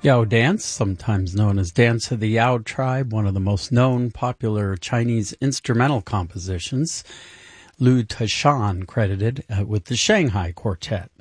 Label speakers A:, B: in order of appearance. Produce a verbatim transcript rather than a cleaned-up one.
A: Yao dance, sometimes known as Dance of the Yao tribe, one of the most known popular Chinese instrumental compositions. Liu Tashan credited uh, with the Shanghai Quartet.